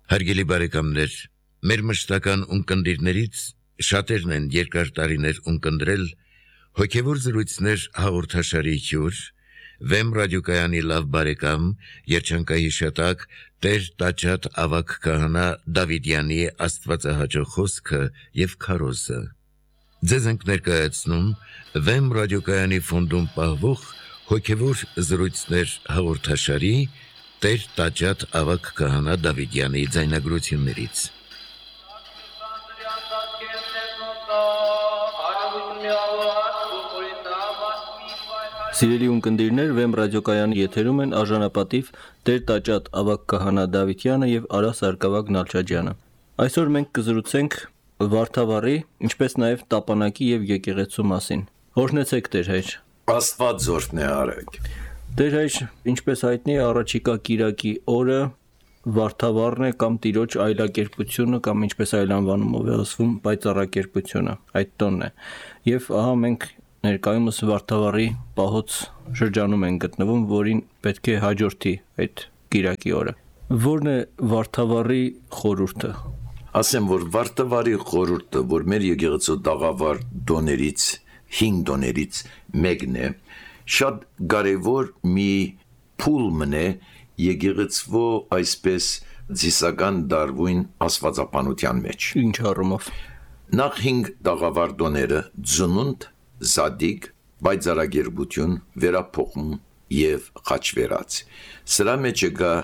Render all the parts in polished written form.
Հարգելի բարեկամներ, մեր մշտական ունկնդիրներից շատերն են երկար տարիներ ունկնդրել հոգևոր զրույցներ հաղորդաշարի հյուր, Վեմ ռադիոկայանի լավ բարեկամ, երջանկայի շատակ Տեր Տաճատ ավագ քահանա Դավիդյանի աստվածահաճո խոսքը եւ քարոզը։ Ձեզ ենք ներկայացնում Վեմ ռադիոկայանի ֆոնդում պահվող հոգևոր զրույցներ հաղորդաշարի Տեր Տաճատ ավագ քահանա Դավիդյանի ձայնագրություններից։ Սիրելի ունկնդիրներ, Վեմ ռադիոկայանի եթերում են արժանապատիվ Տեր Տաճատ ավագ քահանա Դավիդյանը եւ Արա Սարգսակ Նալչաջյանը։ Այսօր մենք կզրուցենք Վարդավառի, ինչպես նաեւ Տապանակի եւ եկեղեցու մասին։ Օրհնեցեք Տեր հայր։ Աստված զորն է արեք։ Տեր հայր, ինչպես հայտնի է, առաջիկա կիրակի օրը Վարդավառն է կամ Տիրոջ այլակերպությունը կամ ինչպես այլ անվանումով է ասվում պայծառակերպությունը, այդ տոնն է։ Եվ ահա մենք ներկայումս Վարդավառի պահոց շրջանում են գտնվում, որին պետք է հաջորդի այդ կիրակի օրը։ Որն է Վարդավառի խորհուրդը։ Ասեմ, որ Վարդավառի խորհուրդը, որ մեր եկեղեցու տաղավար դոներից, 5 դոներից մեկն է, շատ կարևոր մի փուլ մնե եկեղեցվո այսպես ծիսական դարվույն աստվածապանության մեջ։ Ինչ առումով։ Նախ 5 տաղավար դոները ծնունդ, զադիկ, պայծառագերբություն, վերափոխում եւ խաչվերած։ Սրա մեջ կա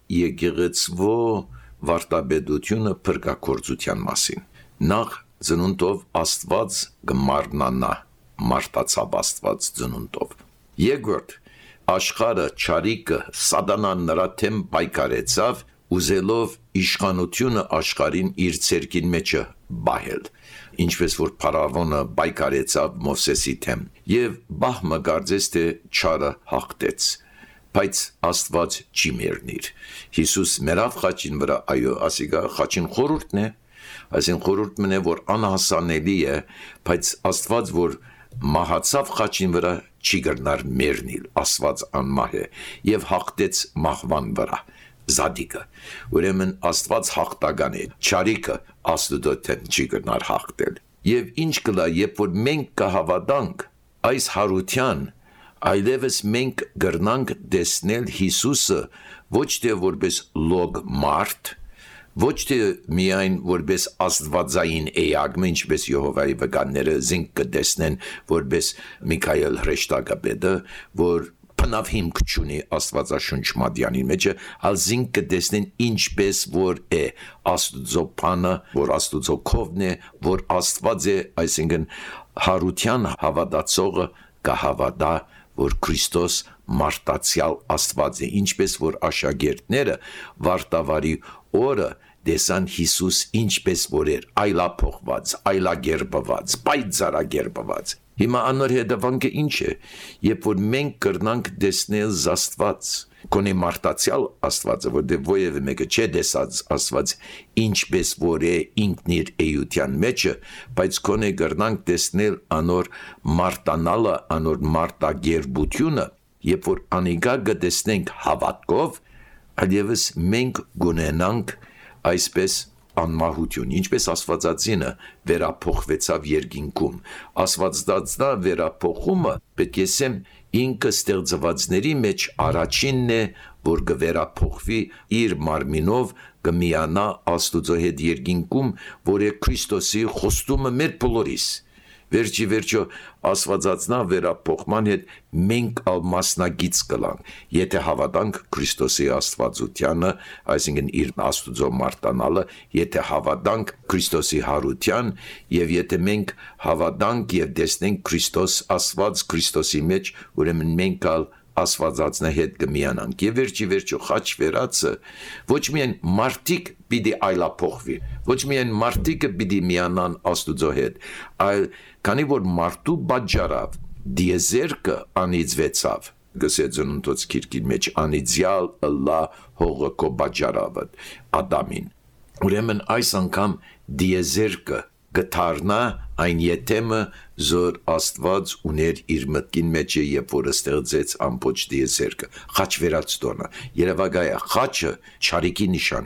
եկեղեցվո վարտաբեդությունը փրկակորձության մասին։ Նախ ծնունդով Աստված կմարնանա, մարտացավ Աստված ծնունդով։ Երկրորդ, աշխարհը ճարիկը սատանան նրա թեմ պայքարեցավ, ուզելով իշխանությունը աշխարհին իր ցերկին մեջը բահել, ինչպես որ Փարավոնը պայքարեցավ Մովսեսի թեմ, եւ բահմը կարծես թե ճարը հաղթեց, բայց Աստված չի մեռնիր։ Հիսուս մեռավ խաչին վրա, այո, ասիկա խաչին խորհուրդն է, այսին խորհուրդ մնե որ անհասանելի է, բայց Աստված որ մահացավ խաչին վրա չի գրնար մեռնիլ, Աստված անմահ է եւ հաղթեց մահվան վրա զադիկը։ Ուրեմն Աստված հաղթական է, ճարիկը Աստուծո թեմ չի գրնար հաղթել։ Եվ ինչ կլա, երբ որ մենք կհավատանք այս հարության, այլևս մենք գրնանք տեսնել Հիսուսը ոչ թե որպես լոգ մարդ, ոչ թե միայն որպես աստվածային էակը, ինչպես Եհովայի վկանները զինք կտեսնեն որպես Միքայել հրեշտակապետը, որ բնավ հիմք չունի Աստվածաշունչ մատյանի մեջ, այլ զինք կտեսնեն ինչպես որ է Աստուծո բանը, որ Աստուծո կողմն է, որ Աստված է, այսինքն հարության հավատացողը կհավատա, որ Քրիստոս մարտացյալ Աստված է, ինչպես որ աշակերտները Վարդավառի օրը տեսան Հիսուս ինչպես որ էր այլափոխված, այլագերբված, պայծառագերբված։ Հիմա անոր հետևանքը ինչ է, երբ որ մենք կրնանք տեսնել Աստված, կոնե մարտացյալ Աստվածը, որտեղ ովևէ մեկը չէ տեսած Աստված, ինչպես որ է ինքն իր էության մեջը, բայց կոնե կրնանք տեսնել անոր մարտանալը, անոր մարտագերբությունը, երբ որ անիկա կտեսնենք հավատքով, այլևս մենք գունենանք այսպես անմահություն, ինչպես Աստվածածինը վերափոխվեցավ երկինքում։ Աստվածածնա վերափոխումը պետք է ասեմ ինքը ստեղծվածների մեջ առաջինն է, որ կվերափոխվի իր մարմինով կմիանա Աստուծո հետ երկինքում, որ է Քրիստոսի խոստումը մեր բոլորիս։ Վերջի վերջո Աստվածածնա վերափոխման հետ մենք ալ մասնագից կլանք, եթե հավատանք Քրիստոսի աստվածությանը, այսինքն իր Աստուծո մարտանալը, եթե հավատանք Քրիստոսի հարության եւ եթե մենք հավատանք եւ տեսնենք Քրիստոս Աստված Քրիստոսի մեջ, ուրեմն մենք ալ Աստվածածնա հետ կմիանանք։ Եվ վերջի վերջո խաչվերածը ոչ միայն մարդիկ պիտի այլափոխվի, ոչ միայն մարդիկը պիտի միանան Աստուծո հետ, այլ քանի որ մարդու պատճառով դիեզերքը անիծվեցավ, գսեծնունտոց քիրքին մեջ անիծյալ ըլլա հողը կո պատճառով Ադամին։ Ուրեմն այս անգամ դիեզերքը գտարնա այն յետեմը զոր Աստված ուներ իր մտքին մեջ երբ որ ստեղծեց ամբողջ դիեզերքը խաչվերած տոնը երևակայա խաչը ճարիքի նշան էր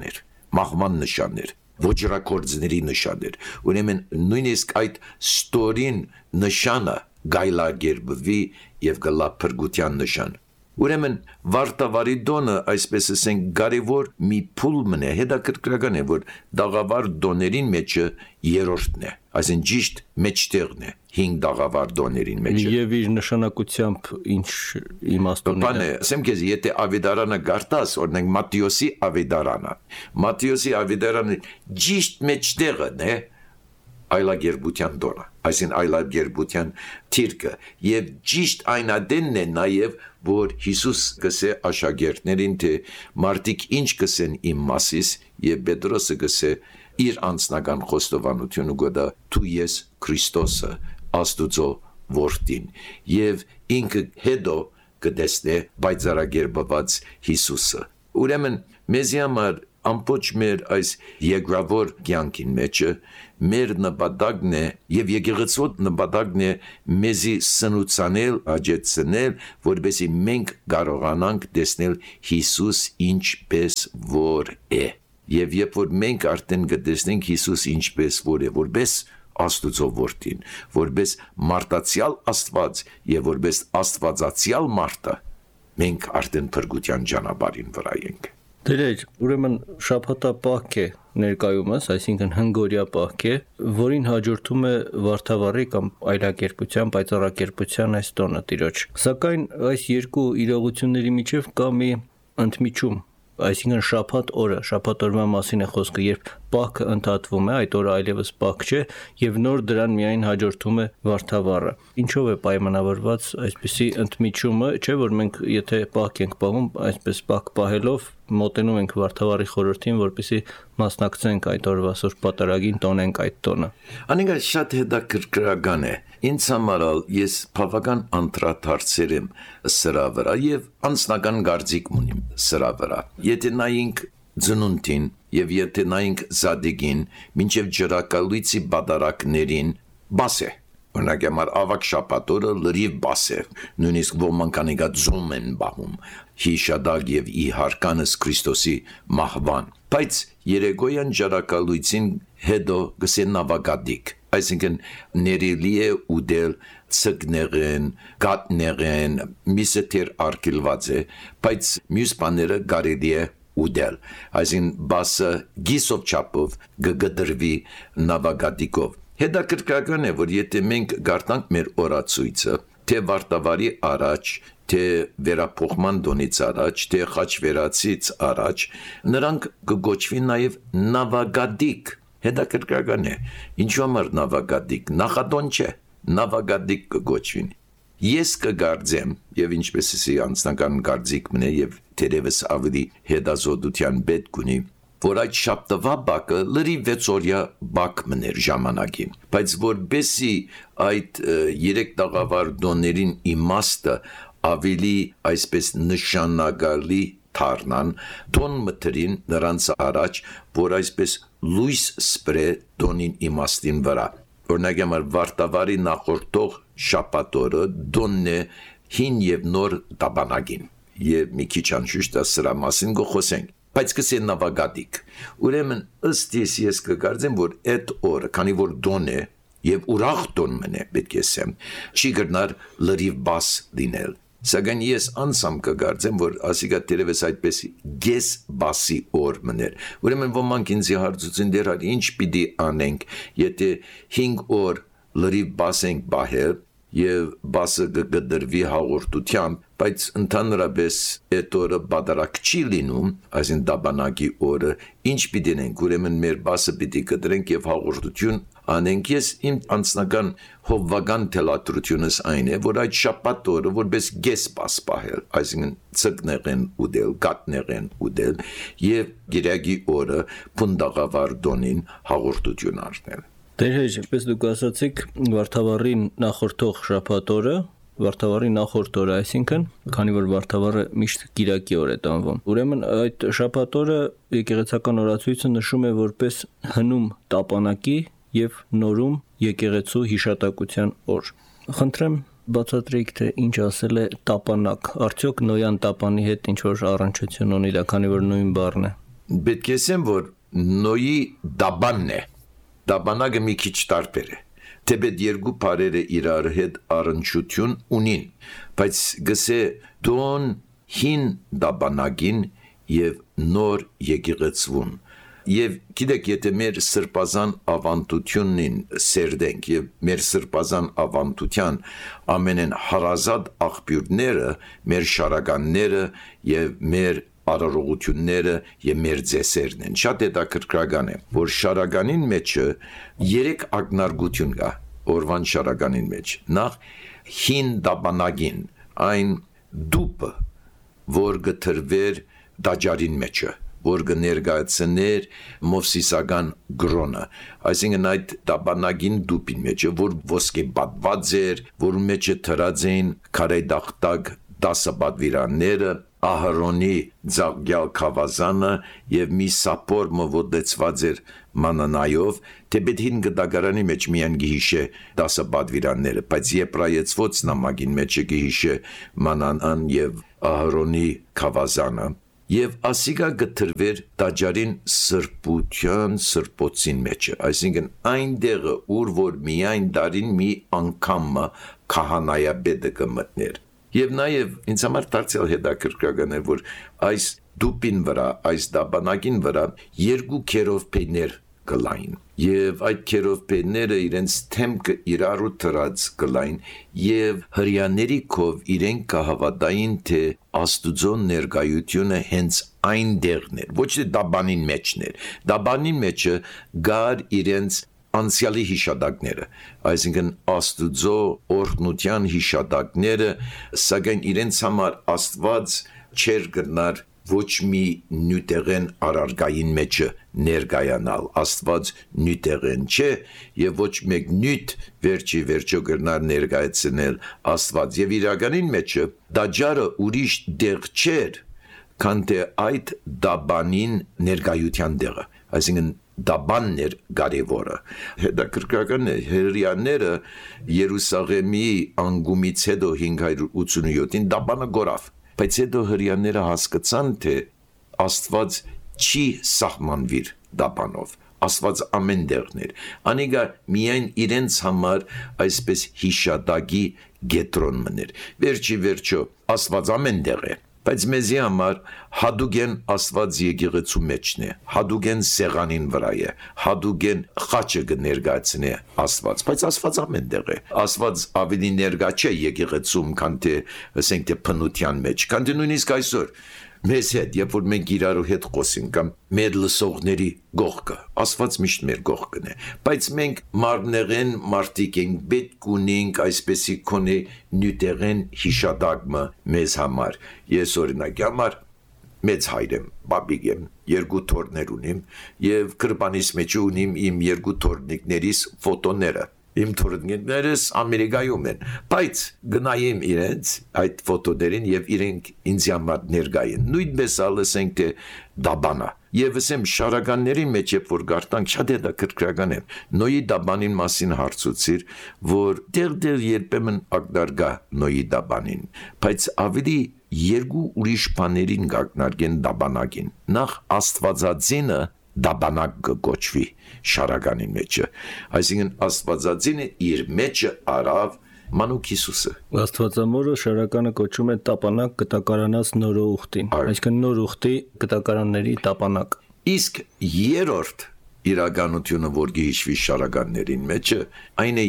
մահվան նշաններ, ոճրակորձների նշաններ։ Ուրեմն նույնիսկ այդ ստորին նշանը գայլագերբվի եւ գլա փրկության նշան։ Ուրեմն վարտավարի դոնը, այսպես ասենք, կարևոր մի փուլ մնե, հետաքրքրական է, որ դաղավար դոներին մեջը երրորդն է, այսինքն ճիշտ մեջտեղն է 5 դաղավար դոներին մեջը։ Եվ իր նշանակությամբ ինչ իմաստ ունի։ Բանը, ասեմ քեզ, եթե Ավիդարանը գարտաս, օրինակ Մատթեոսի Ավիդարանը ճիշտ մեջտեղն է այլագերբության դոնը, այսինքն այլագերբության թիրքը, եւ ճիշտ այնադենն է նաեւ, որ Հիսուս գսե աշակերտներին, թե մարդիկ ինչ կսեն իմ մասիս, եւ Պետրոսը գսե իր անձնական խոստովանությունը գոդա դու ես Քրիստոսը, Աստուծո որդին, եւ ինքը հետո կտեսնե բայցարագերբված Հիսուսը։ Ուրեմն մեզի համար ամբողջ մեր այս եգրավոր կյանքին մեջը մեր նպատակն է եւ եկեղեցու նպատակն է մեզի սնուցանել, աջեցնել, որովհետեւ մենք կարողանանք տեսնել Հիսուս ինչպես որ է։ Եվ երբ որ մենք արդեն կտեսնենք Հիսուս ինչպես որ է, որպես Աստուծո որդին, որպես մարդացյալ Աստված եւ որպես Աստվածացյալ մարդը, մենք արդեն փրկության ճանապարհին վրա ենք։ Դերեր, ուրեմն շաբաթապահք է ներկայումս, այսինքն հնգորյա պահք է, որին հաջորդում է վարդավառի կամ այլակերպության, պայծառակերպության այս տոնը տիրոջ։ Սակայն այս երկու իրողությունների միջև կա մի ընդմիջում, այսինքն շաբաթ օրը, շաբաթ օրվա մասին է խոսքը, երբ պահքը ընդհատվում է, այդ օրը այլևս պահք չէ, եւ նոր դրան միայն հաջորդում է վարդավառը։ Ինչով է պայմանավորված այսպիսի ընդմիջումը, չէ՞ որ մենք եթե պահք ենք պահում, այսպես պահք պահելով մոտենում ենք վարդավառի խորհրդին, որպեսզի մասնակցենք այդ օրվա Սուրբ Պատարագին, տոնենք այդ տոնը։ Անիկա շատ հետաքրքրական է։ Ինձ համար ես բավական անդրադարձել եմ սրա վրա եւ անձնական կարծիք ունիմ սրա վրա։ Եթե նայենք ծնունդին եւ եթե նայենք Զադիգին, մինչեւ ջրակալույցի բادرակներին բաս է։ Օրինակ համար ավակ շաբաթօրը լրիվ բաս է, նույնիսկ ոմանք անիկա ձում են բահում, հիշադակ եւ իհարկանս Քրիստոսի մահվան, բայց երեկոյան ջրակալույցին հետո գսեն նավագադիկ, այսինքն ներելի է ուդել ցկներեն, գատներեն, միսը թեր արկելված է, բայց մյուս բաները կարելի է ուդել, այսինքն բասը գիսով չափով գդրվի նավագադիկով։ Հետաքրքրական է, որ եթե մենք գարտանք մեր օրացույցը, թե վարտավարի առաջ, թե վերափոխման դոնից առաջ, թե խաչվերացից առաջ, նրանք կգոչվի նաև նավագադիկ։ Հետաքրքրական է, ինչու համար նավագադիկ, նախադոն չէ, նավագադիկ կգոչվին։ Ես կգարձեմ, եւ ինչպես էսի անձնական կարծիք մնե եւ թերևս ավելի հետազոտության պետք ունի, որ այդ շաբթվա բակը լրիվ 6 օրյա բակ մներ ժամանակին, բայց որբեսի այդ 3 տաղավար դոներին իմաստը ավելի այսպես նշանակալի դառնան, տոն մտրին նրանց առաջ, որ այսպես լույս սպրե տոնին իմաստին վրա։ Օրինակ համար վարտավարի նախորդող շաբաթօրը դոնն է հին եւ նոր տաբանագին, եւ մի քիչ անշուշտ սրա մասին կխոսենք։ Բայց կսեն նավագադիկ։ Ուրեմն ըստ ես կգարձեմ, որ այդ օրը, քանի որ դոն է եւ ուրախ դոն մնե, պետք է ասեմ, չի գտնար լրիվ բաս լինել։ Սակայն ես անսամ կգարձեմ, որ ասիկա տերևս այդպես գես բասի օր մներ։ Ուրեմն ոմանք ինձ հարցուցին դեր ինչ պիտի անենք, եթե 5 օր լրիվ բաս ենք բահել եւ բասը գդրվի հաղորդությամբ, բայց ընդհանրապես այդ օրը բادرակ չի լինում, այսին դաբանակի օրը, ինչ պիտի ենք, ուրեմն մեր բասը պիտի գդրենք եւ հաղորդություն անենք։ Ես իմ անձնական հովվական թելադրությունս այն է, որ այդ շաբաթ օրը որպես գես բաս պահել, այսինքն ցկներեն ուդել, գատներեն ուդել եւ գիրագի օրը փունդաղավար դոնին հաղորդություն արնել։ Դեր ինչպես դուք ասացիք, վարդավառի նախորդող շաբաթ օրը, վարդավառի նախորդ օրը, այսինքն, քանի որ վարդավառը միշտ կիրակի օր է տանվում։ Ուրեմն այդ շաբաթ օրը եկեղեցական օրացույցը նշում է որպես հնում տապանակի եւ նորում եկեղեցու հիշատակության օր։ Խնդրեմ բացատրեք, թե ինչ ասել է տապանակ, արդյոք նոյան տապանի հետ ինչ որ առնչություն ունի դա, քանի որ նույն բառն է։ Պետք է ասեմ, որ նոյի դաբանն է, դաբանագը մի քիչ տարբեր է, թեպետ երկու բարերը իրար հետ առնչություն ունին, բայց գսե դոն հին դաբանագին և նոր եկեղեցվուն, և գիտեք, եթե մեր սրբազան ավանդությունն սերդենք և մեր սրբազան ավանդության ամենեն հարազատ աղբյուրները, մեր շարականները և մեր արարողությունները և մեր ձեսերն են, շատ հետաքրքրական է, որ շարականին մեջը 3 ակնարկություն կա, օրվան շարականին մեջ, նախ հին դաբանագին, այն դուպը, որ գտրվեր դաջարին մեջը, որ կներկայացներ մովսիսական գրոնը, այսինքն այդ դաբանագին դուպին մեջը, որ ոսկե պատված էր, որում մեջը թրած էին քարայդախտակ 10 պատվիրանները, Ահարոնի ձաղյալ քավազանը և մի սապոր մոտեցված էր մանանայով, թեպետ հին գդագարանի մեջ միայն գիհիշե 10 պատվիրանները, բայց եբրայեցված նամակին մեջը գիհիշե մանանան և Ահարոնի քավազանը, և ասիկա գտրվեր դաջարին սրբության սրբոցին մեջը, այսինքն այն դեղը, ուր որ միայն դարին մի անգամը քահանայապետը կմտներ, և նաև ինձ համար դարձյալ հետաքրքրական է, որ այս դուպին վրա, այս դաբանագին վրա 2 քերովբեներ կլային, և այդ քերովբեները իրենց թեմքը իրարու թրած կլային, և հրյաների կով իրենք կհավատային, թե Աստուծո ներկայությունը հենց այն դեղն էր, ոչ թե դաբանին մեջն էր, դաբանին մեջը գար իրենց անցյալի հիշադակները, այսինքն Աստուծո օրհնության հիշադակները, սակայն իրենց համար Աստված չեր գնար ոչ մի նյութեղեն արարգային մեջը ներկայանալ, Աստված նյութեղեն չէ և ոչ մեկ նյութ վերջի վերջո գրնար ներկայացնել Աստված և իրականին մեջը դաջարը ուրիշ դեղ չէր, քան թե այդ դաբանին ներկայության դեղը, այսինքն դաբանն էր կարևորը, հետաքրքրական է, հրեաները Երուսաղեմի անկումից հետո 587-ին դաբանը գորավ, բայց հետո հրեաները հասկացան, թե Աստված չի սահմանվիր դաբանով, Աստված ամեն տեղն էր, անիկա միայն իրենց համար այսպես հիշադակի գետրոն մներ, վերջի վերջո Աստված ամեն տեղ է, բայց մեզի համար հադուգեն Աստված եկեղեցու մեջն է, հադուգեն սեղանին վրա է, հադուգեն խաչը կներկայացնի Աստված, բայց Աստված ամեն տեղ է, Աստված ավելի ներկա չէ եկեղեցում, քան թե ասենք թե բնության մեջ, քան թե նույնիսկ այսօր մեզ հետ, երբ որ մենք իրարու հետ խոսենք կամ մեր լսողների գողքը, Աստված միշտ մեր գողքն է, բայց մենք մարմնեղեն մարդիկ ենք, պետք ունենք այսպեսի քոնե նյութեղեն հիշադակը մեզ համար, ես օրինակ համար մեծ հայր եմ, բաբիկ եմ, 2 թոռներ ունիմ և կրպանիս մեջ ունիմ իմ 2 թոռնիկներիս ֆոտոները, իմ թոռնիկներս Ամերիկայում են, բայց գնայեմ իրենց այդ ֆոտոներին և իրենք ինձ համար ներկա են, նույնպես ասենք թե դաբանա, և ասեմ շարականների մեջ, երբ որ գարտանք շատ հետաքրքրական է, Նոյի դաբանին մասին հարցուցիր, որ դեղ երբեմն ակնարկա Նոյի դաբանին, բայց ավելի 2 ուրիշ բաներին կակնարկեն դաբանագին, նախ Աստվածածինը դաբանակ կոչվի շարականին մեջը, այսինքն Աստվածածինը իր մեջը արավ Մանուկ Հիսուսը, Աստվածամորը շարականը կոչում է տապանակ կտակարանած նոր ուխտին, այսինքն նոր ուխտի կտակարանների տապանակ, իսկ երրորդ իրականությունը, որ գիհիշվի շարականներին մեջը, այն է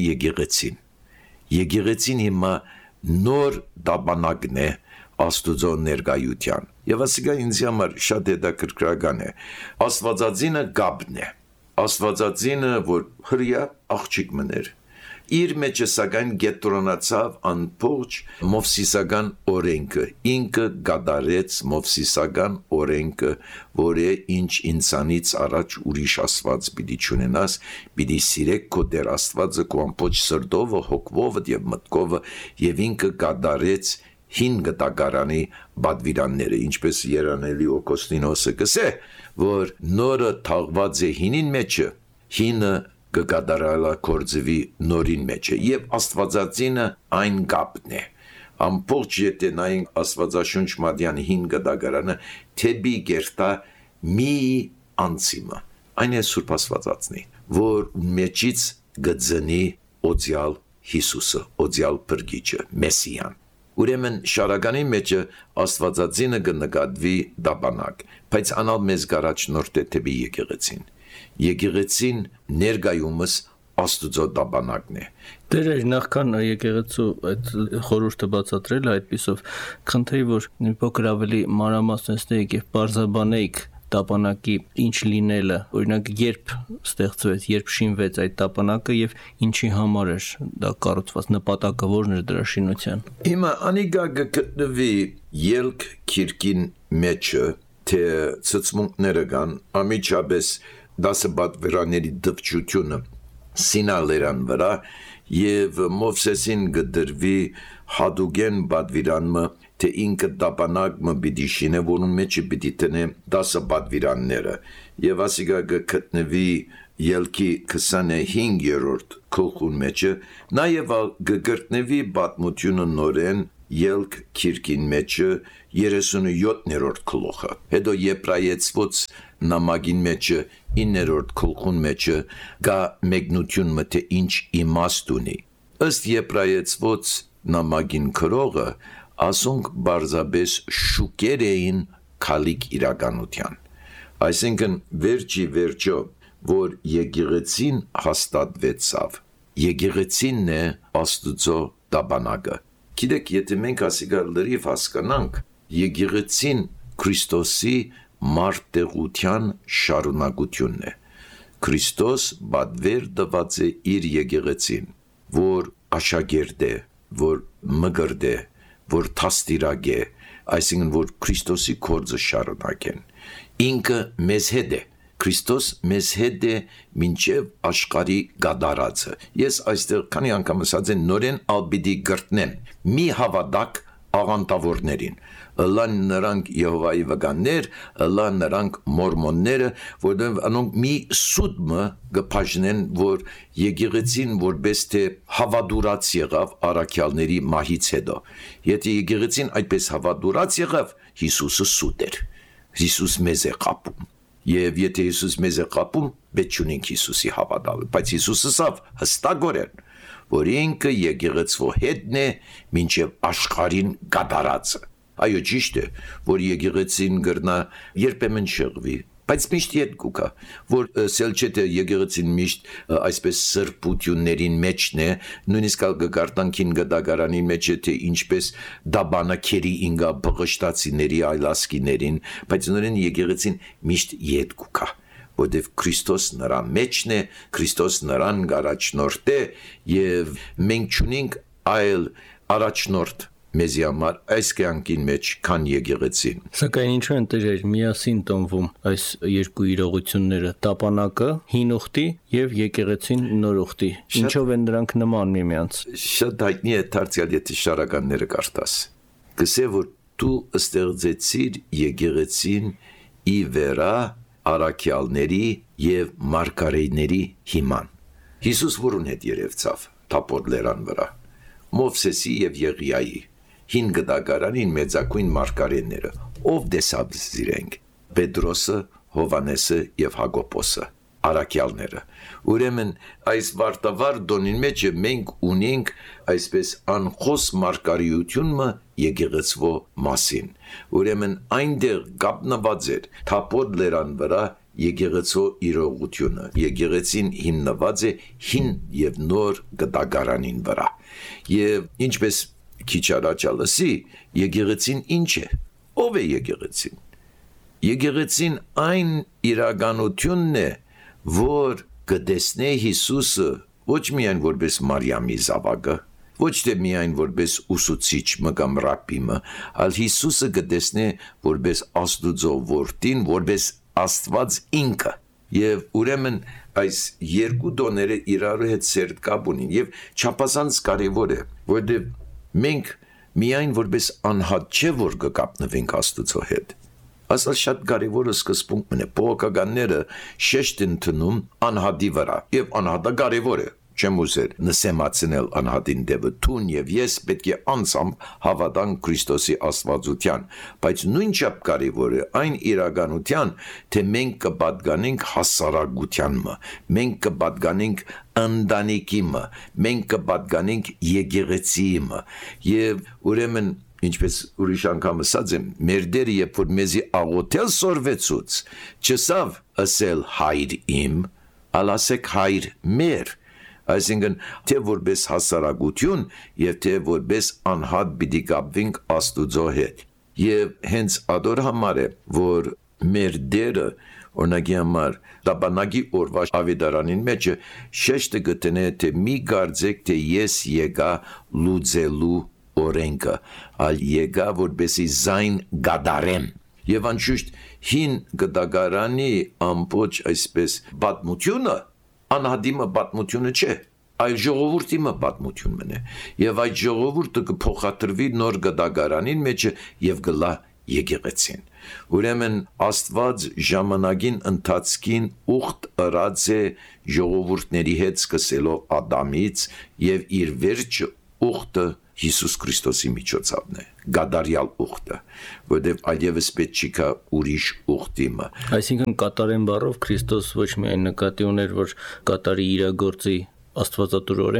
եկեղեցին հիմա նոր տապանակն է Աստուծո ներկայության, և ասիկա ինձ համար շատ հետաքրքրական է, Աստվածածինը գաբն է, Աստվածածինը, որ հրյա աղջիկ մներ, իր մեջը սակայն գետրոնացավ անփողջ մովսիսական օրենքը, ինքը գադարեց մովսիսական օրենքը, որ է ինչ ինձանից առաջ ուրիշ Աստված պիտի չունենաս, պիտի սիրեք քո Տեր Աստվածը քո ամբողջ սրտովը, հոգվով և մտքով, և ինքը գադարեց հին գտակարանի պատվիրանները, ինչպես Երանելի Օգոստինոսը կսե, որ նորը թաղված է հինին մեջը, հինը կկատարելագործվի նորին մեջը, և Աստվածածինը այն կապն է, ամբողջ եթե նայենք Աստվածաշունչ մատյան հին գտակարանը, թեպի գերտա մի անցիմը, այն է Սուրբ Աստվածածնի, որ մեջից գծնի օձյալ Հիսուսը, օձյալ Փրկիչը, Մեսիան։ Ուրեմն շարականի մեջը Աստվածածինը կնկատվի դաբանակ, բայց անալ մեզ գարաչնորդ է թեպի եկեղեցին։ Եկեղեցին ներկայումս Աստուծո դաբանակն է։ Դեր նախքան եկեղեցու այդ խորհուրդը բացատրել այդպիսով խնդրի որ մի փոքր ավելի մանրամասնեցնեիք եւ բարձաբանեիք տապանակի ինչ լինելը, օրինակ երբ ստեղծվեց, երբ շինվեց այդ տապանակը եւ ինչի համար էր դա կառուցված, նպատակը որն էր դրա շինության։ Հիմա անիգա գտնվի ելք քիրքին մեջը, թե ծծմունքները կան, ամիջապես դասաբատ վրաների դպչությունը Սինալերան վրա եւ Մովսեսին գդրվի հադուգեն բադվիրանմը թե ինքը դաբանակ մբիդի շինե որուն մեջը պիտի տնե 10 բադվիրանները եւ ասիգա գտնվի ելքի 25-րդ քոխուն մեջը նաեւ գգրտնվի բադմությունը նորեն ելք քիրքին մեջը 37-րդ քլոխը հետո եբրայեցված նամակին մեջը 9-րդ քլխուն մեջը գա մեկնություն մտե ինչ իմաստ ունի ըստ եբրայեցված նամակին քրողը ասոնք բարձաբես շուկեր էին քալիկ իրականության այսինքն վերջի վերջո որ եկեղեցին հաստատվեցավ եկեղեցինն է Աստուծո դաբանակը գիտեք եթե մենք ասիգա լրիվ հասկանանք եկեղեցին Քրիստոսի մարտեղության շարունակությունն է Քրիստոս բադվեր դված է իր եկեղեցին որ աշակերտ է որ մգրդ է որ թաստիրակ է այսինքն որ Քրիստոսի կորձը շարունակեն ինքը մեզ հետ է Քրիստոս մեզ հետ է մինչև աշխարհի գադարածը ես այստեղ քանի անգամ ասած եմ նորեն ալբիդի գրտնեն մի հավատակ աղանտավորներին Ըլան նրանք Եհովայի վկաններ, ըլան նրանք մորմոնները, որտեղ անոնք մի սուդմը գփաժնեն, որ եկեղեցին որպես թե հավատուրած եղավ առաքյալների մահից հետո։ Եթե եկեղեցին այդպես հավատուրած եղավ, Հիսուսը սուտ էր։ Հիսուս մեզ է կապում։ Եվ եթե Հիսուս մեզ է կապում, պետք չունենք Հիսուսի հավատալ, բայց Հիսուսը սավ հստակորեն, որ ինքը եկեղեցու հետն է մինչև աշխարհին գադարածը։ Այո, ճիշտ է, որ եկեղեցին գրնա երբեմն շեղվի, բայց միշտ ետ կուկա, որ սելչետը եկեղեցին միշտ այսպես սրբություններին մեջն է, նույնիսկ գարտանքին գդագարանի մեջ է, թե ինչպես դաբանակերի ինգա բղշտացիների այլասկիներին, բայց նորեն եկեղեցին միշտ ետ կուկա, որտև Քրիստոս նրա մեջն է, Քրիստոս նրան առաջնորդ է, եւ մենք չունենք այլ առաջնորդ մեզի համար այս կյանքին մեջ քան եկեղեցին։ Սակայն ինչու են տերեր միասին տոնվում այս երկու իրողությունները՝ տապանակը, հին ուխտի եւ եկեղեցին նոր ուխտի։ Ինչով են դրանք նման միմյանց։ Շատ հայտնի է դարձյալ եթե շարականները կարդաս։ Գսե որ դու ստեղծեցիր եկեղեցին ի վերա առաքյալների եւ մարգարեների հիման։ Հիսուս որուն հետ երևցավ Թափոր լերան վրա։ Մովսեսի եւ Եղիայի հին գդագարանին մեծակույն մարգարեները ով դեսավ զիրենք Պետրոսը, Հովանեսը եւ Հակոբոսը առաքյալները ուրեմն այս վարտավար դոնին մեջ մենք ունենք այսպես անխոս մարգարեությունը եկեղեցվո մասին ուրեմն այնտեղ գտնված էր Թափոր լերան վրա եկեղեցու իրողությունը եկեղեցին հիմնված է հին եւ նոր գդագարանին վրա եւ ինչպես քիչ առաջալսի եկեղեցին ինչ է ով է եկեղեցին եկեղեցին այն իրականությունն է որ կտեսնե Հիսուսը ոչ միայն որպես Մարիամի զավակը ոչ թե միայն որպես ուսուցիչ կամ ռաբբիմը այլ Հիսուսը կտեսնե որպես Աստուծո որդին որպես Աստված ինքը եւ ուրեմն այս երկու դոները իրար հետ սերտ կապ ունին եւ չափազանց կարեւոր է որովհետեւ մենք միայն որպես անհատ չէ որ կկապնվենք Աստծո հետ ասալ շատ կարևորը սկզբունքն է բողոքականները շեշտ են տնում անհատի վրա եւ անհատը կարևոր է չեմ ուզեր նսեմացնել անհատին դեպը թուն եւ ես պետք է անձամբ հավատանք Քրիստոսի աստվածության, բայց նույնչափ կարևոր է այն իրականության, թե մենք կպատկանենք հասարակությանը, մենք կպատկանենք ընտանիքիմը, մենք կպատկանենք եկեղեցիիմը եւ ուրեմն ինչպես ուրիշ անգամ ասած եմ, մեր դերը երբ որ մեզի աղոթել սորվեցուց, չսավ ասել հայր իմ, ալ ասեք հայր մեր, այսինքն թե որպես հասարակություն եւ թե որպես անհատ պիտի կապվենք Աստուծո հետ։ Եվ հենց ադոր համար է, որ մեր դերը օրինակի համար տաբանագի օրվա ավետարանին մեջը շեշտը գտնե թե մի գարձեք թե ես եկա լուծելու օրենքը, ալ եկա որպեսի զայն գադարեմ եւ անշուշտ հին գդագարանի ամբողջ այսպես պատմությունը անհադիմը պատմությունը չէ, այլ ժողովրդի պատմություն մնե եւ այդ ժողովուրդը կփոխադրվի նոր գդագարանին մեջը եւ գլա եկեղեցին։ Ուրեմն Աստված ժամանակին ընթացքին ուխտ ըրած է ժողովուրդների հետ սկսելով Ադամից եւ իր վերջը ուխտը Հիսուս Քրիստոսի միջոցավն է, գադարյալ ուխտը, որտեղ այլևս պետք չի կա ուրիշ ուխտիմը։ Այսինքն կատարեն բառով Քրիստոս ոչ միայն նկատի ուներ, որ կատարի իր գործի աստվածատուր